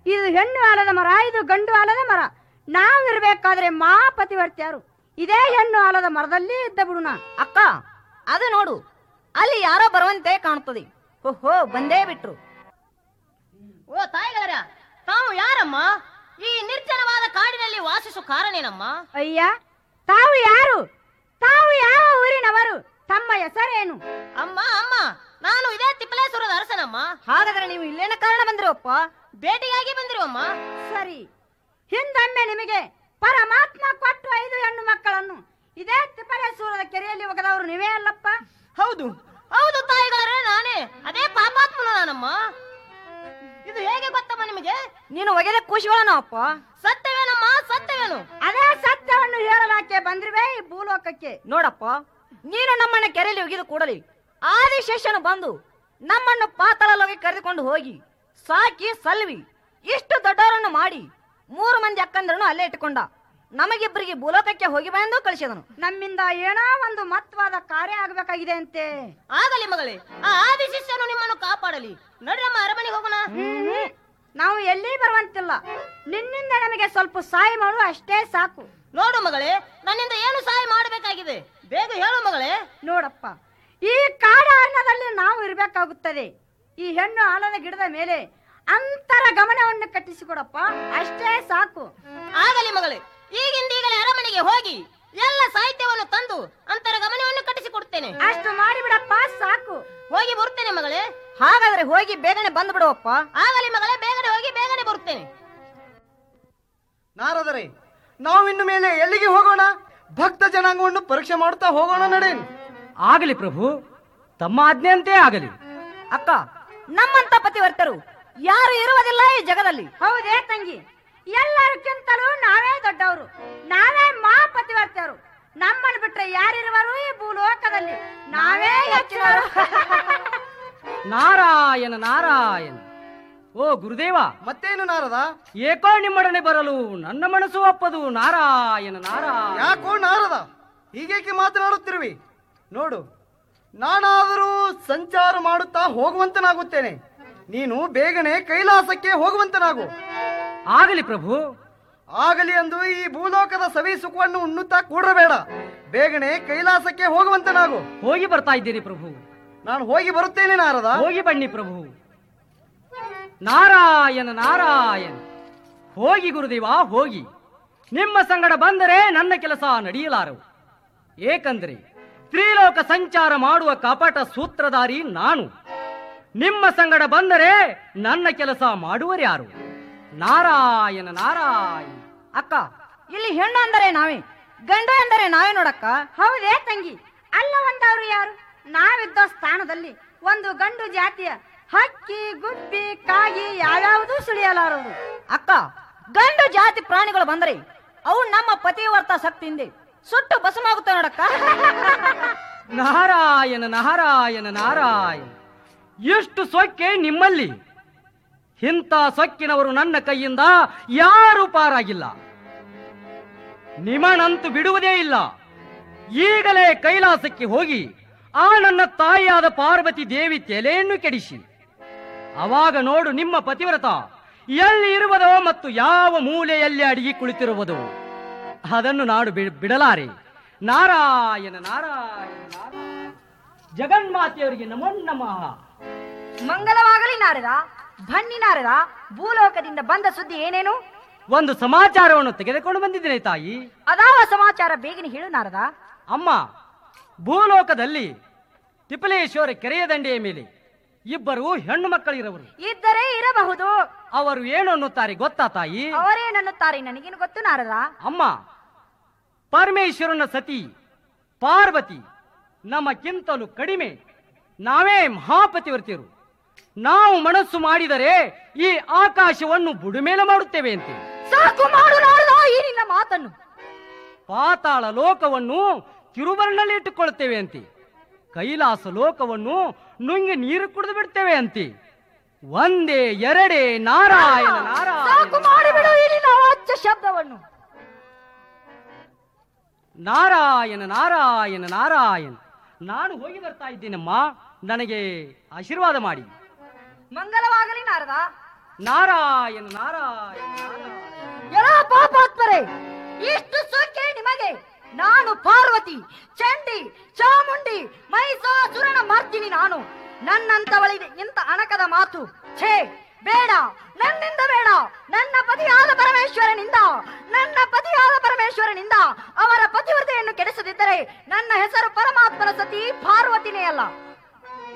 ಇದು ಹೆಣ್ಣು ಆಲದ ಮರ, ಇದು ಗಂಡು ಆಲದ ಮರ. ನಾವಿರ್ಬೇಕಾದ್ರೆ ಪತಿವರ್ತ್ಯಾರು ಇದೇ ಹೆಣ್ಣು ಆಲದ ಮರದಲ್ಲಿ ಇದ್ದ ಬಿಡುಣ. ಅಕ್ಕ, ಅದು ನೋಡು, ಅಲ್ಲಿ ಯಾರೋ ಬರುವಂತೆ ಕಾಣುತ್ತದೆ. ಓಹೋ, ಬಂದೇ ಬಿಟ್ರು. ಓ ತಾಯಿಗಳರ, ತಾವು ಯಾರಮ್ಮ? ಈ ನಿರ್ಜನವಾದ ಕಾಡಿನಲ್ಲಿ ವಾಸಿಸುವ ಕಾರಣೇನಮ್ಮ? ಅಯ್ಯ, ತಾವು ಯಾರು? ತಾವು ಯಾವ ಊರಿನವರು? ತಮ್ಮ ಹೆಸರೇನು? ಅಮ್ಮ ಅಮ್ಮ, ನಾನು ಇದೇ ತಿಪ್ಪಲೇಶ್ವರದ ಅರಸನಮ್ಮ. ಹಾಗಾದ್ರೆ ನೀವು ಇಲ್ಲೇನ ಕಾರಣ ಬಂದಿರುವಪ್ಪ? ಭೇಟಿಯಾಗಿ ಬಂದಿರುವಮ್ಮ. ಸರಿ, ಹಿಂದೊಮ್ಮೆ ನಿಮಗೆ ಪರಮಾತ್ಮ ಕೊಟ್ಟು 5 ಹೆಣ್ಣು ಮಕ್ಕಳನ್ನು ಇದೇ ತಿಪ್ಪಲೇಶ್ವರದ ಕೆರೆಯಲ್ಲಿ ಒಗೆದವರು ನೀವೇ ಅಲ್ಲಪ್ಪ? ಹೌದು ಹೌದು ತಾಯಿಗಾರ, ನಾನೇ. ಅದೇ ಪಾಪಾತ್ಮನು ನಾನಮ್ಮ. ಇದು ಹೇಗೆ ಗೊತ್ತಮ್ಮ ನಿಮಗೆ? ನೀನು ಒಗೆದ ಖುಷಿಗಳನ ಅಪ್ಪ. ಸತ್ಯವೇನಮ್ಮ, ಸತ್ಯವೇನು? ಅದೇ ಸತ್ಯವನ್ನು ಹೇಳಲಾಕೆ ಬಂದ್ರಿವೆ ಈ ಭೂಲೋಕಕ್ಕೆ. ನೋಡಪ್ಪ, ನೀನು ನಮ್ಮನ್ನ ಕೆರೆಯಲ್ಲಿ ಒಗೆದು ಕೂಡಲಿ ಆದಿಶೇಷನು ಬಂದು ನಮ್ಮನ್ನು ಪಾತಾಳಲೋಗಿ ಕರೆದುಕೊಂಡು ಹೋಗಿ ಸಾಕಿ ಸಲ್ವಿ ಇಷ್ಟು ದೊಡ್ಡವರನ್ನು ಮಾಡಿ 3 ಮಂದಿ ಅಕ್ಕಂದ್ರನ್ನು ಅಲ್ಲೇ ಇಟ್ಟುಕೊಂಡ. ನಮಗಿಬ್ಬರಿಗೆ ಭೂಲೋಕಕ್ಕೆ ಹೋಗಿ ಬಂದು ಕಳಿಸಿದನು. ನಮ್ಮಿಂದ ಏನೋ ಒಂದು ಮಹತ್ವದ ಕಾರ್ಯ ಆಗಬೇಕಾಗಿದೆ ಅಂತೆ. ಆಗಲಿ ಮಗಳೇ, ಆ ಆದಿಶೇಷನು ನಿಮ್ಮನ್ನು ಕಾಪಾಡಲಿ. ನಡ್ರಮ್ಮ, ಅರಮನೆಗೆ ಹೋಗೋಣ. ನಾವು ಎಲ್ಲಿ ಬರುವಂತಿಲ್ಲ. ನಿನ್ನಿಂದ ನಮಗೆ ಸ್ವಲ್ಪ ಸಹಾಯ ಮಾಡು, ಅಷ್ಟೇ ಸಾಕು. ನೋಡು ಮಗಳೇ, ನನ್ನಿಂದ ಏನು ಸಹಾಯ ಮಾಡಬೇಕಾಗಿದೆ? ಬೇಗ ಹೇಳು ಮಗಳೇ. ನೋಡಪ್ಪ, ಈ ಕಾಡ ಅನ್ನದಲ್ಲಿ ನಾವು ಇರಬೇಕಾಗುತ್ತದೆ. ಈ ಹೆಣ್ಣು ಆಲದ ಗಿಡದ ಮೇಲೆ ಅಂತರ ಗಮನವನ್ನು ಕಟ್ಟಿಸಿಕೊಡಪ್ಪ, ಅಷ್ಟೇ ಸಾಕು. ಆಗಲಿ ಮಗಳೇ, ಈಗಿಂದೀಗಲೇ ಅರಮನೆಗೆ ಹೋಗಿ ಎಲ್ಲ ಸಾಹಿತ್ಯವನ್ನು ತಂದು ಅಂತರ ಗಮನವನ್ನು ಕಟ್ಟಿಸಿಕೊಡುತ್ತೇನೆ. ಅಷ್ಟು ಮಾಡಿಬಿಡಪ್ಪ, ಸಾಕು. ಹೋಗಿ ಬರುತ್ತೇನೆ ಮಗಳೇ. ಹಾಗಾದ್ರೆ ಹೋಗಿ ಬೇಗನೆ ಬಂದು ಬಿಡುವಪ್ಪ. ಆಗಲಿ ಮಗಳೇ, ಬೇಗನೆ ಹೋಗಿ ಬೇಗನೆ ಬರುತ್ತೇನೆ. ನಾರದರೆ, ನಾವು ಇನ್ನು ಮೇಲೆ ಎಲ್ಲಿಗೆ ಹೋಗೋಣ? ಭಕ್ತ ಜನಾಂಗವನ್ನು ಪರೀಕ್ಷೆ ಮಾಡುತ್ತಾ ಹೋಗೋಣ, ನಡೆಯಿರಿ. ಆಗಲಿ ಪ್ರಭು, ತಮ್ಮ ಆಜ್ಞೆಯಂತೆ ಆಗಲಿ. ಅಕ್ಕ, ನಮ್ಮಂತ ಪತಿವರ್ತರು ಯಾರು ಇರುವುದಿಲ್ಲ ಈ ಜಗದಲ್ಲಿ. ಹೌದೇ ತಂಗಿ? ಎಲ್ಲರಿಗಿಂತಲೂ ನಾವೇ ದೊಡ್ಡವರು, ನಾವೇ ಪತಿವರ್ತರು. ನಮ್ಮನ್ನು ಬಿಟ್ರೆ ಯಾರಿರುವರು ಈ ಭೂಲೋಕದಲ್ಲಿ? ನಾವೇ ಹೆಚ್ಚಿನವರು. ನಾರಾಯಣ ನಾರಾಯಣ. ಓ ಗುರುದೇವ, ಮತ್ತೇನು ನಾರದ? ಏಕೋ ನಿಮ್ಮೊಡನೆ ಬರಲು ನನ್ನ ಮನಸ್ಸು ಒಪ್ಪದು. ನಾರಾಯಣ ನಾರಾಯಣ. ಯಾಕೋ ನಾರದ, ಹೀಗೇಕೆ ಮಾತನಾಡುತ್ತಿರುವಿ? ನೋಡು, ನಾನಾದರೂ ಸಂಚಾರ ಮಾಡುತ್ತಾ ಹೋಗುವಂತನಾಗುತ್ತೇನೆ. ನೀನು ಬೇಗನೆ ಕೈಲಾಸಕ್ಕೆ ಹೋಗುವಂತನಾಗು. ಆಗಲಿ ಪ್ರಭು. ಆಗಲಿ ಎಂದು ಈ ಭೂಲೋಕದ ಸವಿ ಸುಖವನ್ನು ಉಣ್ಣುತ್ತಾ ಕೂಡಬೇಡ. ಬೇಗನೆ ಕೈಲಾಸಕ್ಕೆ ಹೋಗುವಂತನಾಗು. ಹೋಗಿ ಬರ್ತಾ ಇದ್ದೇನೆ ಪ್ರಭು. ನಾನು ಹೋಗಿ ಬರುತ್ತೇನೆ ನಾರದ. ಹೋಗಿ ಬನ್ನಿ ಪ್ರಭು. ನಾರಾಯಣ ನಾರಾಯಣ. ಹೋಗಿ ಗುರುದೇವ, ಹೋಗಿ. ನಿಮ್ಮ ಸಂಗಡ ಬಂದರೆ ನನ್ನ ಕೆಲಸ ನಡೆಯಲಾರವು. ಏಕೆಂದರೆ ತ್ರಿಲೋಕ ಸಂಚಾರ ಮಾಡುವ ಕಪಟ ಸೂತ್ರಧಾರಿ ನಾನು. ನಿಮ್ಮ ಸಂಗಡ ಬಂದರೆ ನನ್ನ ಕೆಲಸ ಮಾಡುವರ್ಯಾರು? ನಾರಾಯಣ ನಾರಾಯಣ. ಅಕ್ಕ, ಇಲ್ಲಿ ಹೆಣ್ಣು ಅಂದರೆ ನಾವೇ, ಗಂಡು ಅಂದರೆ ನಾವೇ ನೋಡಕ್ಕ. ಹೌದೇ ತಂಗಿ? ಅಲ್ಲ ಒಂದವರು ಯಾರು? ನಾವಿದ್ದ ಸ್ಥಾನದಲ್ಲಿ ಒಂದು ಗಂಡು ಜಾತಿಯ ಹಕ್ಕಿ, ಗುಬ್ಬಿ, ಕಾಗಿ ಯಾವ್ಯಾವುದು ಸುಳಿಯಲಾರದು. ಅಕ್ಕ, ಗಂಡು ಜಾತಿ ಪ್ರಾಣಿಗಳು ಬಂದರೆ ಅವು ನಮ್ಮ ಪತಿವರ್ತ ಶಕ್ತಿಯಿಂದ ಸುಟ್ಟು ಬಸಮಾಗುತ್ತೆ ನೋಡಕ್ಕ. ನಾರಾಯಣ ನಾರಾಯಣ ನಾರಾಯಣ. ಎಷ್ಟು ಸೊಕ್ಕೆ ನಿಮ್ಮಲ್ಲಿ! ಇಂಥ ಸೊಕ್ಕಿನವರು ನನ್ನ ಕೈಯಿಂದ ಯಾರೂ ಪಾರಾಗಿಲ್ಲ. ನಿಮನಂತೂ ಬಿಡುವುದೇ ಇಲ್ಲ. ಈಗಲೇ ಕೈಲಾಸಕ್ಕೆ ಹೋಗಿ ಆ ನನ್ನ ತಾಯಿಯಾದ ಪಾರ್ವತಿ ದೇವಿ ತಲೆಯನ್ನು ಕೆಡಿಸಿ, ಅವಾಗ ನೋಡು ನಿಮ್ಮ ಪತಿವ್ರತ ಎಲ್ಲಿ ಇರುವುದೋ ಮತ್ತು ಯಾವ ಮೂಲೆಯಲ್ಲಿ ಅಡಿಗೆ ಕುಳಿತಿರುವುದೋ ಅದನ್ನು ನಾನು ಬಿಡಲಾರೆ. ನಾರಾಯಣ ನಾರಾಯಣ ನಾರಾಯಣ. ಜಗನ್ಮಾತೆಯವರಿಗೆ ನಮೋ ನಮಃ. ಮಂಗಲವಾಗಲಿ ನಾರದ. ಬನ್ನಿ ನಾರದ, ಭೂಲೋಕದಿಂದ ಬಂದ ಸುದ್ದಿ ಏನೇನು? ಒಂದು ಸಮಾಚಾರವನ್ನು ತೆಗೆದುಕೊಂಡು ಬಂದಿದ್ದೇನೆ ತಾಯಿ. ಅದಾವ ಸಮಾಚಾರ? ಬೇಗನೆ ಹೇಳು ನಾರದ. ಅಮ್ಮ, ಭೂಲೋಕದಲ್ಲಿ ತಿಪ್ಪಲೇಶ್ವರ ಕೆರೆಯ ದಂಡೆಯ ಮೇಲೆ 2 ಹೆಣ್ಣು ಮಕ್ಕಳಿರವರು. ಇದ್ದರೆ ಇರಬಹುದು. ಅವರು ಏನು ಅನ್ನುತ್ತಾರೆ ಗೊತ್ತಾ ತಾಯಿ? ಅವರೇನನ್ನುತ್ತಾರೆ ನನಗೇನು ಗೊತ್ತು ನಾರದ. ಅಮ್ಮ, ಪರಮೇಶ್ವರನ ಸತಿ ಪಾರ್ವತಿ ನಮಗಿಂತಲೂ ಕಡಿಮೆ. ನಾವೇ ಮಹಾಪತಿವರ್ತಿಯರು. ನಾವು ಮನಸ್ಸು ಮಾಡಿದರೆ ಈ ಆಕಾಶವನ್ನು ಬುಡುಮೇಲೆ ಮಾಡುತ್ತೇವೆ ಅಂತೆ. ಸಾಕು ಮಾಡು ನಾರದ ಈ ನಿನ್ನ ಮಾತನ್ನು. ಪಾತಾಳ ಲೋಕವನ್ನು ತಿರುಬರನಲ್ಲಿ ಇಟ್ಟುಕೊಳ್ಳುತ್ತೇವೆ ಅಂತೆ. ಕೈಲಾಸ ಲೋಕವನ್ನು ನುಂಗಿ ನೀರು ಕುಡಿದು ಬಿಡ್ತೇವೆ ಅಂತೆ. ಒಂದೇ ಎರಡೇ ನಾರಾಯಣ ನಾರಾಯಣ. ಸಾಕು ಮಾಡಿಬಿಡು ಈ ನಿನ್ನ ಅವಾಚ್ಯ ಶಬ್ದವನ್ನು. ನಾರಾಯಣ ನಾರಾಯಣ ನಾರಾಯಣ. ನಾನು ಹೋಗಿ ಬರ್ತಾ ಇದ್ದೇನಮ್ಮ, ನನಗೆ ಆಶೀರ್ವಾದ ಮಾಡಿ. ಮಂಗಲವಾಗಲಿ ನಾರದ. ನಾರಾಯಣ ನಾರಾಯಣ ನಾರಾಯಣ. ಎಲ್ಲ ಪಾಪಾತ್ಮರೇ, ಇಷ್ಟು ಸೊಕ್ಕೆ ನಿಮಗೆ ನಾನು ಪಾರ್ವತಿ, ಚಂಡಿ, ಚಾಮುಂಡಿ, ಮಹಿಷಾಸುರನ ಮರ್ದಿನಿ ನಾನು. ನನ್ನಂತವಳಿಗೆ ಇಂಥ ಅಣಕದ ಮಾತು ಛೇ ಬೇಡ, ನನ್ನಿಂದ ಬೇಡ. ನನ್ನ ಪತಿಯಾದ ಪರಮೇಶ್ವರನಿಂದ ಅವರ ಪತಿವ್ರತೆಯನ್ನು ಕೆಡಿಸದಿದ್ದರೆ ನನ್ನ ಹೆಸರು ಪರಮಾತ್ಮನ ಸತಿ ಪಾರ್ವತಿನೇ ಅಲ್ಲ.